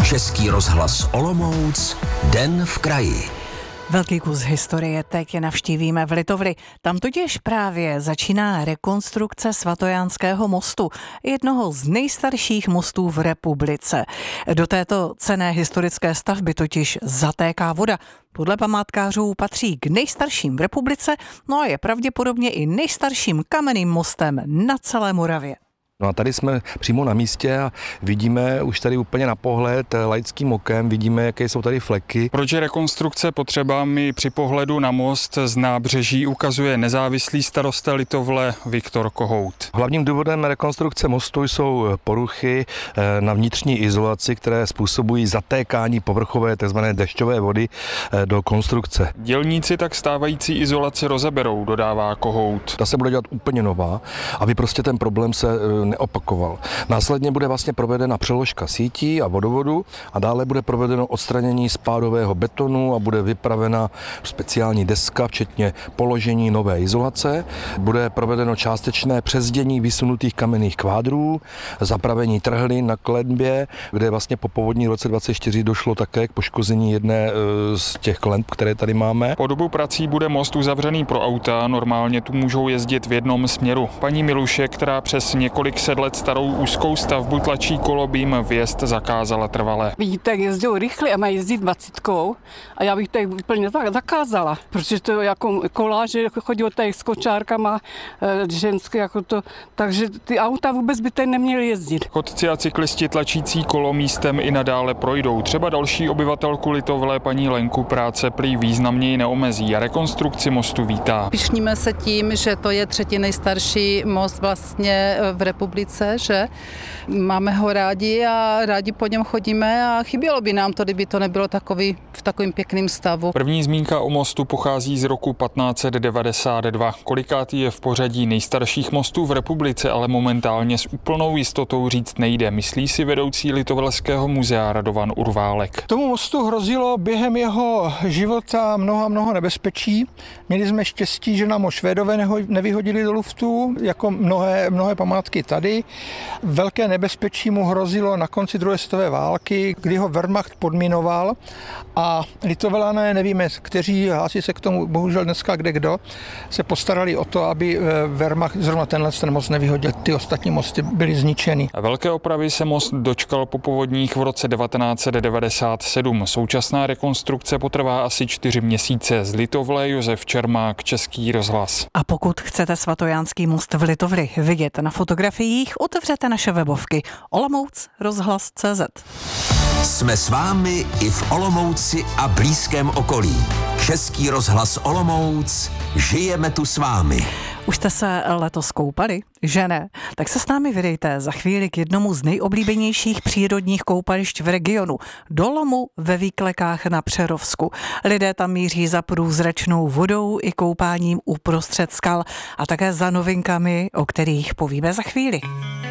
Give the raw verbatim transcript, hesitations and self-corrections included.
Český rozhlas Olomouc, Den v kraji. Velký kus historie teď navštívíme v Litovli. Tam totiž právě začíná rekonstrukce Svatojánského mostu, jednoho z nejstarších mostů v republice. Do této cenné historické stavby totiž zatéká voda. Podle památkářů patří k nejstarším v republice, no a je pravděpodobně i nejstarším kamenným mostem na celé Moravě. No a tady jsme přímo na místě a vidíme už tady úplně na pohled laickým okem, vidíme, jaké jsou tady fleky. Proč je rekonstrukce potřeba, mi při pohledu na most z nábřeží ukazuje nezávislý starosta Litovle Viktor Kohout. Hlavním důvodem rekonstrukce mostu jsou poruchy na vnitřní izolaci, které způsobují zatékání povrchové tzv. Dešťové vody do konstrukce. Dělníci tak stávající izolaci rozeberou, dodává Kohout. Ta se bude dělat úplně nová, aby prostě ten problém se neopakoval. Následně bude vlastně provedena přeložka sítí a vodovodu a dále bude provedeno odstranění spádového betonu a bude vypravena speciální deska, včetně položení nové izolace. Bude provedeno částečné přezdění vysunutých kamenných kvádrů, zapravení trhlin na klenbě, kde vlastně po povodní roce dvacet čtyři došlo také k poškození jedné z těch klenb, které tady máme. Po dobu prací bude most uzavřený pro auta, normálně tu můžou jezdit v jednom směru. Paní Miluše, která přes několik set let starou úzkou stavbu tlačí kolo, by jim vjezd zakázala trvale. Vidíte, jak jezdí rychle a mají jezdit dvacítkou a já bych to úplně zakázala, protože to jako koláže chodí tady s kočárkama ženské, jako to, takže ty auta vůbec by tady neměly jezdit. Chodci a cyklisti tlačící kolo místem i nadále projdou. Třeba další obyvatelku Litovle, paní Lenku, práce prý významněji neomezí a rekonstrukci mostu vítá. Pyšníme se tím, že to je třetí nejstarší most vlastně v republice, že máme ho rádi a rádi po něm chodíme a chybělo by nám to, kdyby to nebylo takový, v takovým pěkným stavu. První zmínka o mostu pochází z roku patnáct set devadesát dva. Kolikátý je v pořadí nejstarších mostů v republice, ale momentálně s úplnou jistotou říct nejde, myslí si vedoucí Litovlského muzea Radovan Urválek. Tomu mostu hrozilo během jeho života mnoho a mnoho nebezpečí. Měli jsme štěstí, že nám ho Švédové nevyhodili do luftu, jako mnohé, mnohé památky tady. Velké nebezpečí mu hrozilo na konci druhé světové války, kdy ho Wehrmacht podminoval a Litovelané, nevíme, kteří, hlásí se k tomu bohužel dneska kde kdo, se postarali o to, aby Wehrmacht zrovna tenhle ten most nevyhodil, ty ostatní mosty byly zničeny. A velké opravy se most dočkal po povodních v roce devatenáct set devadesát sedm. Současná rekonstrukce potrvá asi čtyři měsíce. Z Litovle Josef Čermák, Český rozhlas. A pokud chcete Svatojánský most v Litovli vidět na fotografiích, otevřete naše webovky olomouc rozhlas tečka cé zet. Jsme s vámi i v Olomouci a blízkém okolí. Český rozhlas Olomouc, žijeme tu s vámi. Už jste se letos koupali? Že ne? Tak se s námi vydejte za chvíli k jednomu z nejoblíbenějších přírodních koupališť v regionu, do lomu ve Výklekách na Přerovsku. Lidé tam míří za průzračnou vodou i koupáním uprostřed skal a také za novinkami, o kterých povíme za chvíli.